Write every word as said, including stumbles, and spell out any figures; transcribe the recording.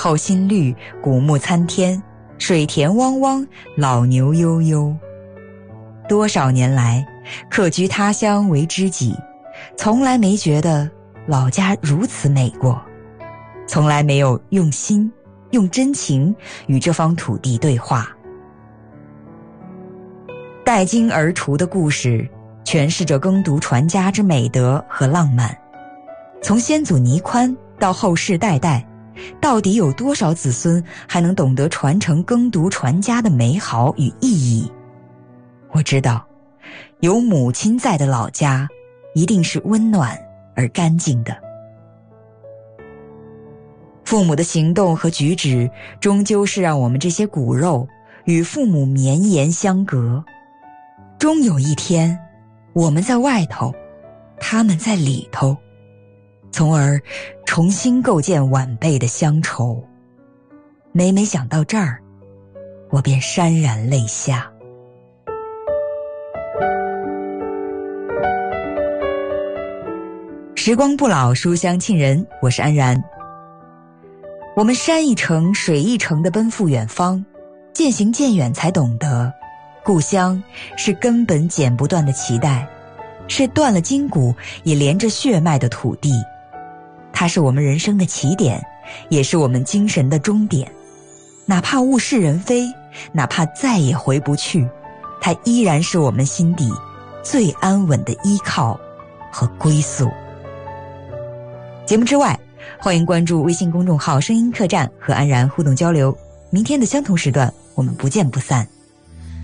后新绿，古木参天，水田汪汪，老牛悠悠。多少年来，客居他乡为知己，从来没觉得老家如此美过，从来没有用心用真情与这方土地对话。带茎而图的故事诠释着耕读传家之美德和浪漫。从先祖倪宽到后世代代，到底有多少子孙还能懂得传承耕读传家的美好与意义？我知道，有母亲在的老家一定是温暖而干净的。父母的行动和举止终究是让我们这些骨肉与父母绵延相隔，终有一天我们在外头，他们在里头，从而重新构建晚辈的乡愁。每每想到这儿，我便潸然泪下。时光不老，书香沁人，我是安然。我们山一程水一程地奔赴远方，渐行渐远才懂得，故乡是根本剪不断的脐带，是断了筋骨也连着血脉的土地。它是我们人生的起点，也是我们精神的终点。哪怕物是人非，哪怕再也回不去，它依然是我们心底最安稳的依靠和归宿。节目之外，欢迎关注微信公众号声音客栈和安然互动交流。明天的相同时段，我们不见不散。